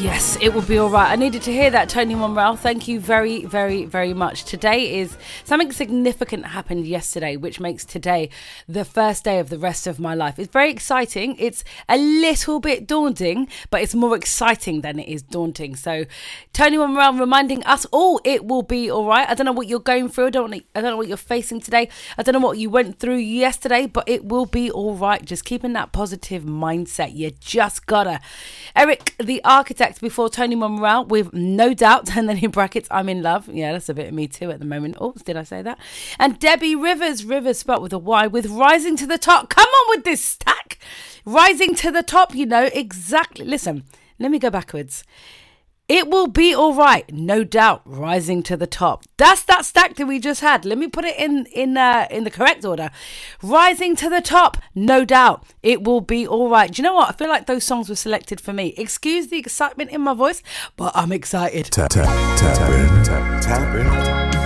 Yes, it will be all right. I needed to hear that, Tony Monreal. Thank you very, very, very much. Today is something significant happened yesterday, which makes today the first day of the rest of my life. It's very exciting. It's a little bit daunting, but it's more exciting than it is daunting. So Tony Monreal reminding us all it will be all right. I don't know what you're going through. I don't know what you're facing today. I don't know what you went through yesterday, but it will be all right. Just keeping that positive mindset. You just gotta. Eric, the architect, before Tony Monreal with No Doubt, and then in brackets, I'm in love. Yeah, that's a bit of me too at the moment. Oh, did I say that? And Debbie Rivers spelled with a Y, with Rising to the Top. Come on with this stack. Rising to the top, you know, exactly. Listen, let me go backwards. It will be all right, no doubt. Rising to the top. That's that stack that we just had. Let me put it in the correct order. Rising to the top, no doubt. It will be all right. Do you know what? I feel like those songs were selected for me. Excuse the excitement in my voice, but I'm excited. Tap in.